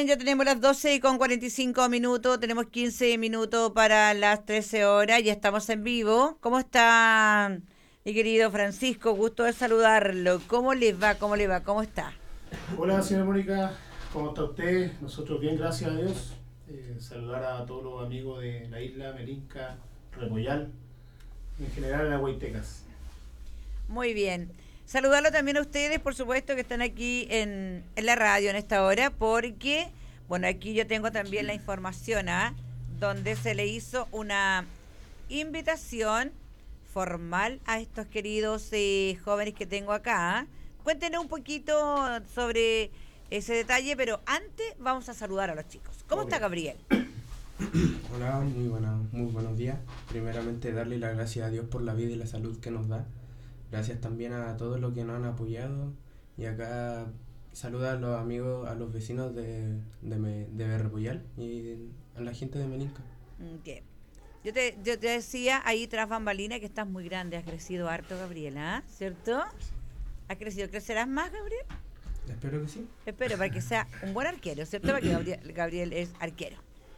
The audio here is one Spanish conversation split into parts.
Ya tenemos las 12:45, tenemos 15 minutos para las 13 horas, ya estamos en vivo. ¿Cómo está mi querido Francisco? Gusto de saludarlo. ¿Cómo le va? ¿Cómo le va? ¿Cómo está? Hola, señora Mónica, ¿cómo está usted? Nosotros bien, gracias a Dios. Saludar a todos los amigos de la isla, Melinca, Repollal, en general en Aguaitecas. Muy bien. Saludarlo también a ustedes, por supuesto, que están aquí en la radio en esta hora, porque, bueno, aquí yo tengo también la información, ¿ah? Donde se le hizo una invitación formal a estos queridos jóvenes que tengo acá. ¿Ah? Cuéntenos un poquito sobre ese detalle, pero antes vamos a saludar a los chicos. ¿Cómo Ok. está Gabriel? Hola, muy buenos días. Primeramente darle las gracias a Dios por la vida y la salud que nos da. Gracias también a todos los que nos han apoyado. Y acá saludar a los amigos, a los vecinos de Berrepuyal y a la gente de Meninca. Bien. Yo te decía ahí tras bambalina que estás muy grande, has crecido harto, Gabriela, ¿ah? ¿Cierto? ¿Has crecido? ¿Crecerás más, Gabriel? Espero que sí. Espero, para que sea un buen arquero, ¿cierto? Porque Gabriel es arquero.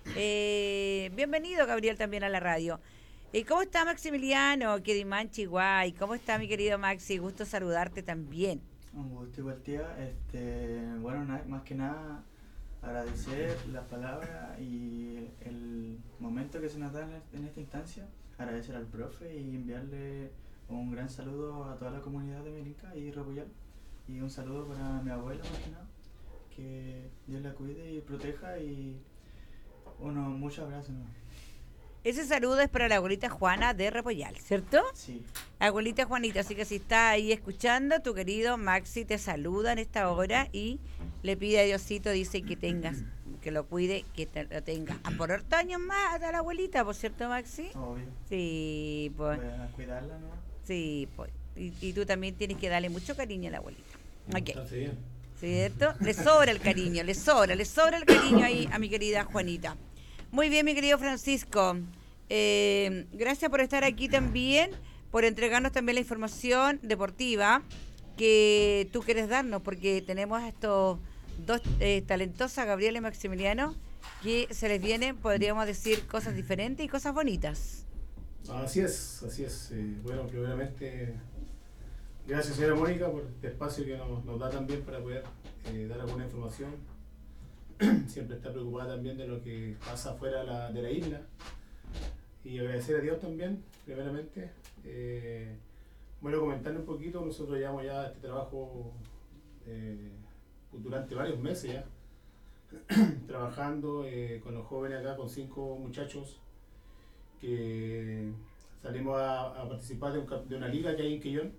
Bienvenido, Gabriel, también a la radio. ¿Cómo está Maximiliano? Quedimán, Chihuahua. ¿Cómo está mi querido Maxi? Gusto saludarte también. Un gusto igual, tía. Bueno, más que nada agradecer las palabras y el momento que se nos da en esta instancia. Agradecer al profe y enviarle un gran saludo a toda la comunidad de Melinca y Repuyal. Y un saludo para mi abuela, más que nada. Que Dios la cuide y proteja y muchos abrazos, ¿no? Ese saludo es para la abuelita Juana de Repollal, ¿cierto? Sí, Abuelita Juanita, así que si está ahí escuchando, tu querido Maxi te saluda en esta hora y le pide a Diosito, dice que lo cuide, que lo tenga por 8 años más a la abuelita, ¿por cierto, Maxi? obvio. Sí, pues, Voy a cuidarla, ¿no? sí, pues. Y tú también tienes que darle mucho cariño a la abuelita. Ok, Entonces, bien. ¿cierto? Le sobra el cariño, le sobra el cariño ahí a mi querida Juanita. Muy bien, mi querido Francisco. Gracias por estar aquí también, por entregarnos también la información deportiva que tú quieres darnos, porque tenemos a estos dos talentosas, Gabriela y Maximiliano, que se les vienen, podríamos decir, cosas diferentes y cosas bonitas. Así es, así es. Bueno, primeramente, gracias, señora Mónica, por este espacio que nos da también para poder dar alguna información. Siempre está preocupada también de lo que pasa afuera de la isla. Y agradecer a Dios también, primeramente. Bueno, comentarle un poquito, nosotros llevamos ya este trabajo durante varios meses ya, trabajando con los jóvenes acá, con 5 muchachos que salimos a participar de una liga que hay en Quillón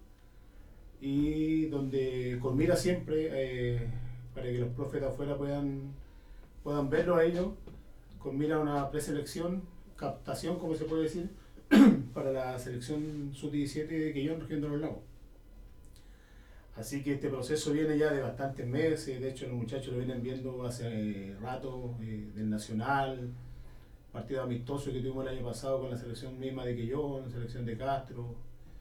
y donde con mira siempre para que los profes de afuera puedan verlo a ellos, con mira a una preselección, captación, como se puede decir, para la selección sub-17 de Quillón, región de los lagos. Así que este proceso viene ya de bastantes meses, de hecho los muchachos lo vienen viendo hace rato, del Nacional, partido amistoso que tuvimos el año pasado con la selección misma de Quillón, selección de Castro,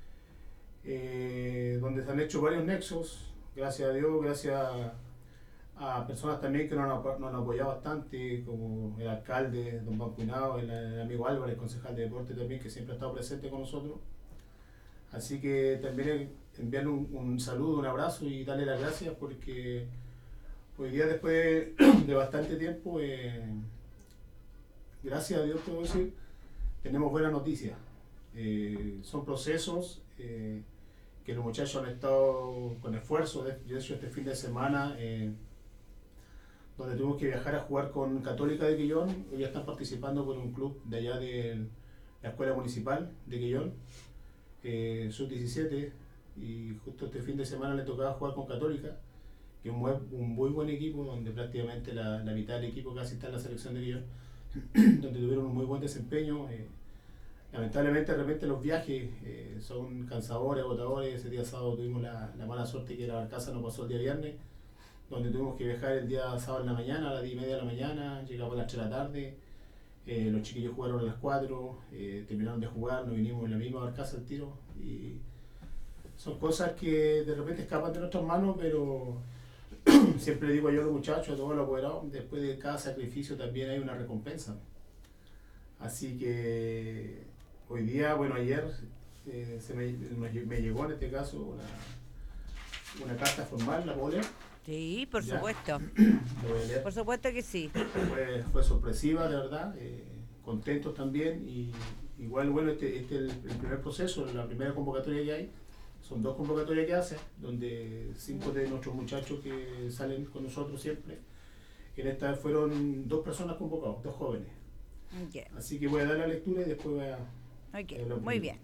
donde se han hecho varios nexos, gracias a Dios, gracias a personas también que nos han apoyado bastante, como el alcalde, don Juan Cuinao, el amigo Álvarez, concejal de deporte también, que siempre ha estado presente con nosotros. Así que también enviarle un saludo, un abrazo y darle las gracias porque hoy día, después de bastante tiempo, gracias a Dios puedo decir, tenemos buenas noticias. Son procesos que los muchachos han estado con esfuerzo. De hecho, este fin de semana, donde tuvimos que viajar a jugar con Católica de Quillón, hoy ya están participando con un club de allá de la Escuela Municipal de Quillón, sub-17, y justo este fin de semana le tocaba jugar con Católica, que es un muy buen equipo, donde prácticamente la mitad del equipo casi está en la selección de Quillón, donde tuvieron un muy buen desempeño. Lamentablemente, de repente los viajes son cansadores, agotadores. Ese día sábado tuvimos la mala suerte que la barcaza no pasó el día viernes, donde tuvimos que viajar el día sábado en la mañana, a las 10:30 de la mañana, llegamos a las 3 de la tarde. Los chiquillos jugaron a las 4, terminaron de jugar, nos vinimos en la misma barcaza al tiro. Y son cosas que de repente escapan de nuestras manos, pero siempre digo yo a los muchachos, a todos los apoderados, después de cada sacrificio también hay una recompensa. Así que hoy día, bueno, ayer me llegó en este caso una carta formal, la puedo leer. Sí, por Ya. supuesto. Lo voy a leer. Por supuesto que sí. Fue sorpresiva, de verdad, contentos también, y igual, bueno, este es el primer proceso, la primera convocatoria que hay. Son 2 convocatorias que hace, donde 5 de nuestros muchachos que salen con nosotros siempre, en esta fueron 2 personas convocadas, 2 jóvenes. Ya. Así que voy a dar la lectura y después voy a... Ok, muy bien.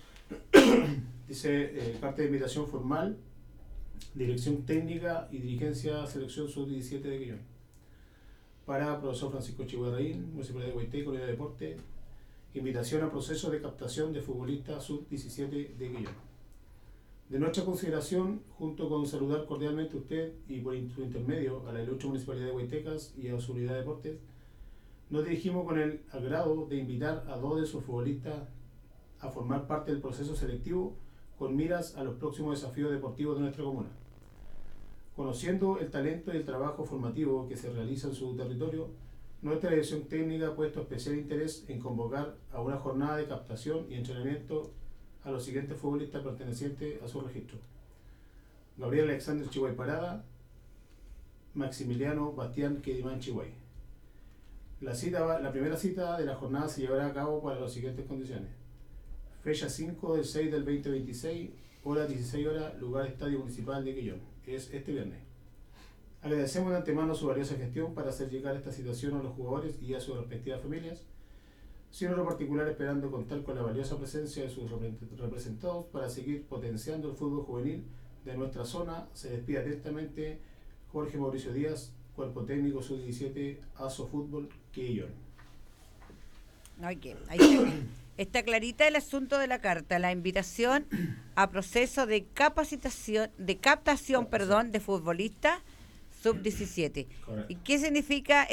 Dice, carta de invitación formal, dirección técnica y dirigencia selección sub-17 de Quillón. Para profesor Francisco Chihuahraín, Municipalidad de Guaiteico, Unidad de Deporte, invitación a proceso de captación de futbolistas sub-17 de Quillón. De nuestra consideración, junto con saludar cordialmente a usted y por su intermedio a la ilustre Municipalidad de Huaytecas y a su Unidad de Deportes, nos dirigimos con el agrado de invitar a 2 de sus futbolistas a formar parte del proceso selectivo con miras a los próximos desafíos deportivos de nuestra comuna. Conociendo el talento y el trabajo formativo que se realiza en su territorio, nuestra dirección técnica ha puesto especial interés en convocar a una jornada de captación y entrenamiento a los siguientes futbolistas pertenecientes a su registro: Gabriel Alexander Chihuay Parada, Maximiliano Bastián Quedimán Chihuay. La primera cita de la jornada se llevará a cabo para las siguientes condiciones: fecha 5 del 6 del 2026, hora 16 horas, lugar Estadio Municipal de Quillón. Es este viernes. Agradecemos de antemano su valiosa gestión para hacer llegar esta situación a los jugadores y a sus respectivas familias, siendo en lo particular esperando contar con la valiosa presencia de sus representados para seguir potenciando el fútbol juvenil de nuestra zona. Se despide atentamente Jorge Mauricio Díaz, Cuerpo Técnico Sub-17, ASO Fútbol, Quillón. Ok, ahí está clarita el asunto de la carta, la invitación a proceso de captación, de futbolistas sub-17. Correcto. ¿Y qué significa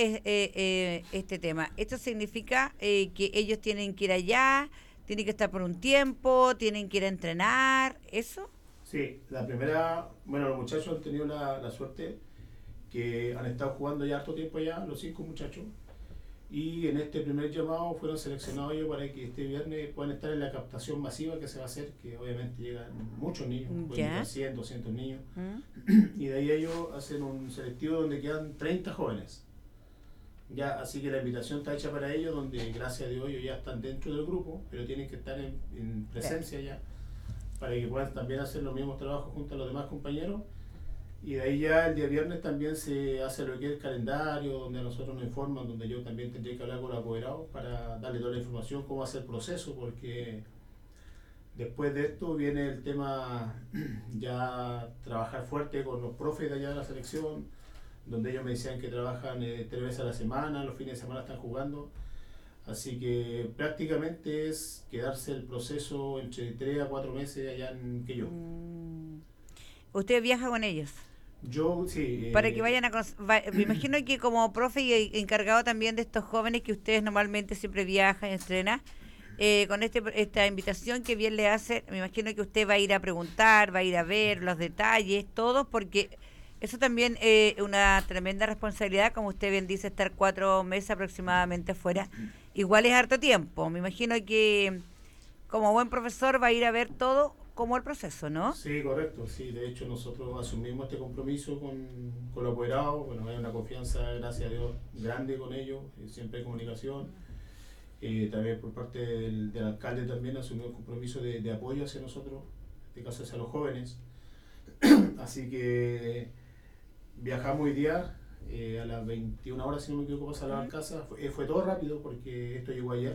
este tema? Esto significa que ellos tienen que ir allá, tienen que estar por un tiempo, tienen que ir a entrenar, ¿eso? Sí, la primera, bueno, los muchachos han tenido la suerte que han estado jugando ya harto tiempo ya, los 5 muchachos, y en este primer llamado fueron seleccionados ellos para que este viernes puedan estar en la captación masiva que se va a hacer, que obviamente llegan muchos niños, pueden llegar 100, 200 niños, y de ahí ellos hacen un selectivo donde quedan 30 jóvenes. Ya, así que la invitación está hecha para ellos, donde gracias a Dios ellos ya están dentro del grupo, pero tienen que estar en presencia ya, para que puedan también hacer los mismos trabajos junto a los demás compañeros. Y de ahí ya el día viernes también se hace lo que es el calendario, donde a nosotros nos informan, donde yo también tendré que hablar con los apoderados para darle toda la información, cómo va a ser el proceso, porque después de esto viene el tema ya trabajar fuerte con los profes de allá de la selección, donde ellos me decían que trabajan 3 veces a la semana, los fines de semana están jugando. Así que prácticamente es quedarse el proceso entre 3 a 4 meses allá en Quillón. ¿Usted viaja con ellos? Yo, sí. Para que vayan a... me imagino que como profe y encargado también de estos jóvenes que ustedes normalmente siempre viajan y entrenan, con esta invitación que bien le hace, me imagino que usted va a ir a preguntar, va a ir a ver los detalles, todo, porque eso también es una tremenda responsabilidad, como usted bien dice, estar 4 meses aproximadamente afuera. Igual es harto tiempo. Me imagino que como buen profesor va a ir a ver todo como el proceso, ¿no? Sí, correcto. Sí, de hecho nosotros asumimos este compromiso con los apoderados. Bueno, hay una confianza, gracias a Dios, grande con ellos. Siempre hay comunicación. También por parte del alcalde también asumió el compromiso de apoyo hacia nosotros, en este caso hacia los jóvenes. Así que viajamos hoy día a las 21 horas, si no me equivoco, para Salvar Casa. Fue todo rápido porque esto llegó ayer.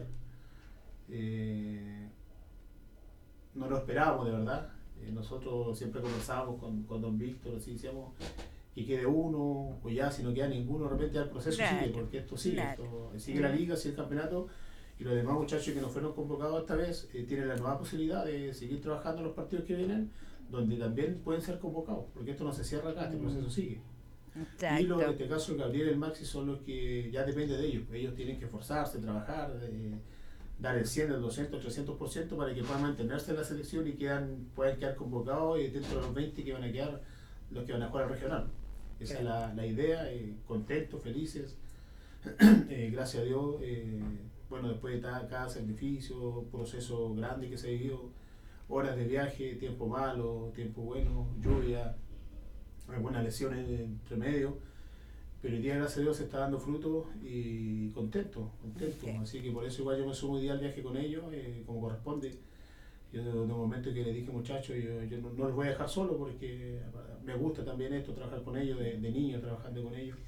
No lo esperábamos, de verdad. Nosotros siempre conversábamos con don Víctor, así decíamos que quede uno, o ya si no queda ninguno, de repente el proceso sigue, porque esto sigue, sigue la liga, sigue el campeonato, y los demás muchachos que no fueron convocados esta vez tienen la nueva posibilidad de seguir trabajando en los partidos que vienen, donde también pueden ser convocados, porque esto no se cierra acá, este proceso sigue. Exacto. Y los, en este caso el Gabriel y el Maxi son los que ya depende de ellos tienen que esforzarse, trabajar, dar el 100, el 200, el 300% para que puedan mantenerse en la selección y puedan quedar convocados, y dentro de los 20 que van a quedar los que van a jugar al regional. Esa es la idea, contentos, felices, gracias a Dios, bueno, después de cada sacrificio, proceso grande que se vivió, horas de viaje, tiempo malo, tiempo bueno, lluvia, algunas lesiones entre medio, pero hoy día gracias a Dios se está dando fruto y contento, Okay. así que por eso igual yo me sumo hoy día al viaje con ellos, como corresponde. Yo de un momento que les dije, muchachos, yo no los voy a dejar solo porque me gusta también esto, trabajar con ellos, de niño trabajando con ellos.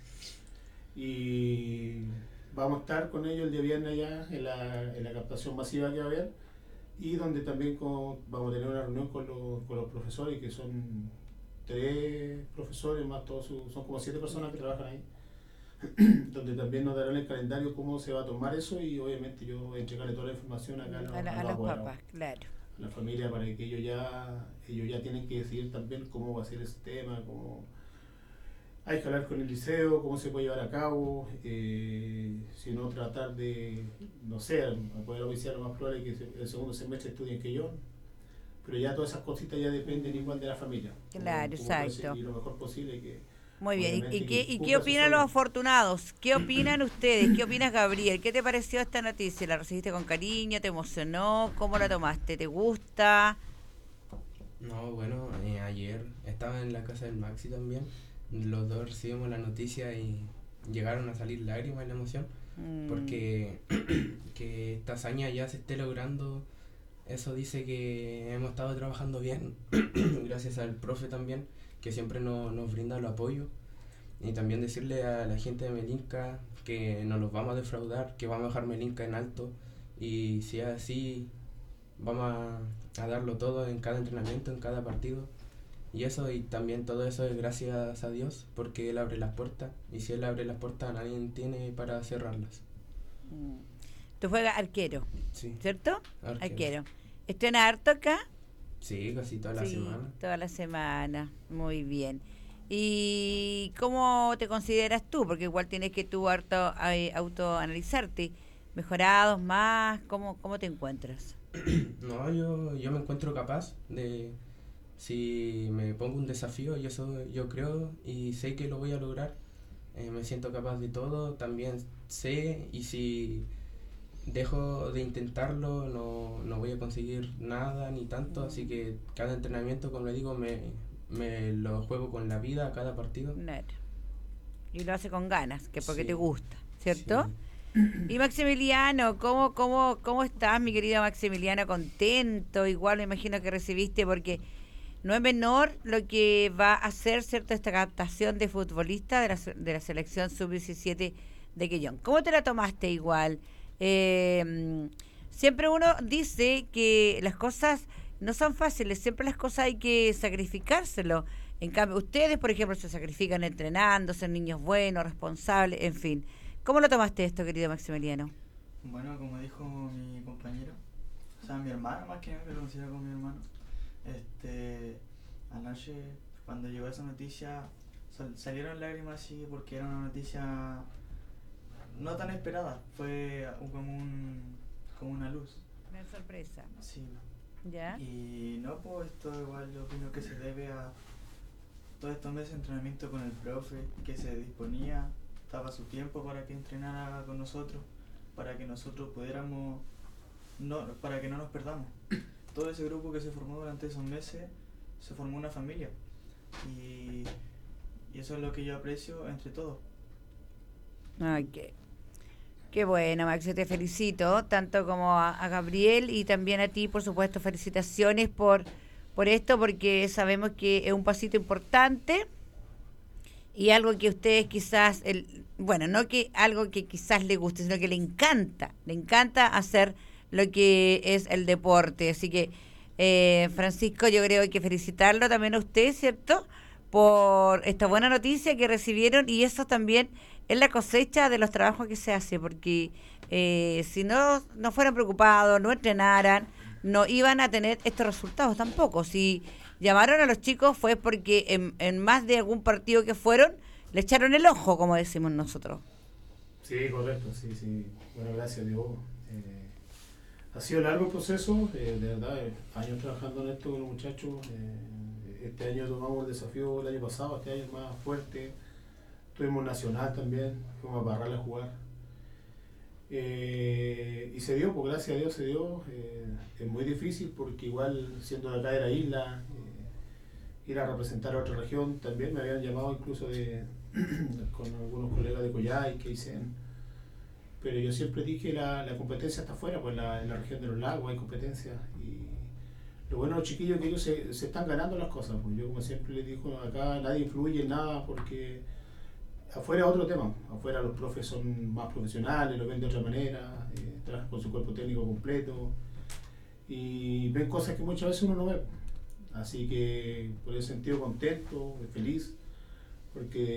Y vamos a estar con ellos el día viernes allá en la captación masiva que va a haber, y donde también vamos a tener una reunión con los profesores, que son 3 profesores, más todos son como 7 personas que trabajan ahí, donde también nos darán el calendario cómo se va a tomar eso, y obviamente yo voy a entregarle toda la información acá a los los apoderados, papás, claro. a la familia, para que ellos ya tienen que decidir también cómo va a ser ese tema, cómo hay que hablar con el liceo, cómo se puede llevar a cabo, si no tratar de, no sé, a poder oficiar lo más probable es que el segundo semestre estudien que yo, pero ya todas esas cositas ya dependen igual de la familia. Claro, exacto. Y lo mejor posible que... Muy bien. obviamente ¿Y que qué cumpla sus opinan los sueños. afortunados? ¿Qué opinan ustedes? ¿Qué opinas, Gabriel? ¿Qué te pareció esta noticia? ¿La recibiste con cariño? ¿Te emocionó? ¿Cómo la tomaste? ¿Te gusta? No, bueno, ayer estaba en la casa del Maxi también. Los dos recibimos la noticia y llegaron a salir lágrimas en la emoción, porque que esta hazaña ya se esté logrando, eso dice que hemos estado trabajando bien, gracias al profe también, que siempre nos brinda el apoyo. Y también decirle a la gente de Melinka que no los vamos a defraudar, que vamos a dejar Melinka en alto, y si es así, vamos a darlo todo en cada entrenamiento, en cada partido. Y eso, y también todo eso es gracias a Dios, porque Él abre las puertas, y si Él abre las puertas nadie tiene para cerrarlas. Tú juegas arquero, Sí, ¿cierto? arquero. ¿Estrenas harto acá? Sí, casi toda la semana. Toda la semana. Muy bien. ¿Y cómo te consideras tú? Porque igual tienes que tú autoanalizarte. ¿Mejorados más? ¿Cómo te encuentras? No, yo me encuentro capaz de, si me pongo un desafío, y eso yo creo y sé que lo voy a lograr, me siento capaz de todo, también sé, y si dejo de intentarlo no voy a conseguir nada ni tanto, así que cada entrenamiento, como le digo, me lo juego con la vida a cada partido. Claro. Y lo hace con ganas, que porque Sí. te gusta, ¿cierto? Sí. Y Maximiliano, ¿cómo estás, mi querido Maximiliano? ¿Contento? Igual me imagino que recibiste, porque no es menor lo que va a hacer, ¿cierto?, esta captación de futbolista de la selección sub-17 de Quellón. ¿Cómo te la tomaste igual? Siempre uno dice que las cosas no son fáciles, siempre las cosas hay que sacrificárselo. En cambio, ustedes, por ejemplo, se sacrifican entrenando, son niños buenos, responsables, en fin. ¿Cómo lo tomaste esto, querido Maximiliano? Bueno, como dijo mi compañero, o sea, mi hermano, más que nada, que lo considero como mi hermano, anoche, cuando llegó esa noticia, salieron lágrimas así, porque era una noticia no tan esperada, fue como una luz. Una sorpresa. Sí. ¿Ya? Y no, pues esto igual yo opino que se debe a todos estos meses de entrenamiento con el profe, que se disponía, daba su tiempo para que entrenara con nosotros, para que nosotros pudiéramos, para que no nos perdamos. Todo ese grupo que se formó durante esos meses, se formó una familia, y eso es lo que yo aprecio entre todos. Ay, qué bueno, Maxi, te felicito, tanto como a Gabriel y también a ti, por supuesto, felicitaciones por esto, porque sabemos que es un pasito importante y algo que ustedes quizás, no que algo que quizás le guste, sino que le encanta hacer lo que es el deporte. Así que, Francisco, yo creo que hay que felicitarlo también a usted, ¿cierto?, por esta buena noticia que recibieron, y eso también es la cosecha de los trabajos que se hace, porque si no fueran preocupados, no entrenaran, no iban a tener estos resultados tampoco. Si llamaron a los chicos fue porque en más de algún partido que fueron, le echaron el ojo, como decimos nosotros. Sí, correcto, sí. Bueno, gracias a Dios. Ha sido largo el proceso, de verdad, años trabajando en esto con los muchachos. Este año tomamos el desafío el año pasado, este año es más fuerte. Tuvimos Nacional también, fuimos a Parral a jugar. Y se dio, pues gracias a Dios se dio. Es muy difícil porque igual siendo de acá de la isla, ir a representar a otra región, también me habían llamado incluso con algunos colegas de Coyhai que dicen, pero yo siempre dije la competencia está afuera, pues en la región de los lagos hay competencia. Y lo bueno de los chiquillos es que ellos se están ganando las cosas, pues yo como siempre les digo, acá nadie influye en nada porque afuera es otro tema, afuera los profes son más profesionales, lo ven de otra manera, trabajan con su cuerpo técnico completo y ven cosas que muchas veces uno no ve. Así que por ese sentido contento, feliz, porque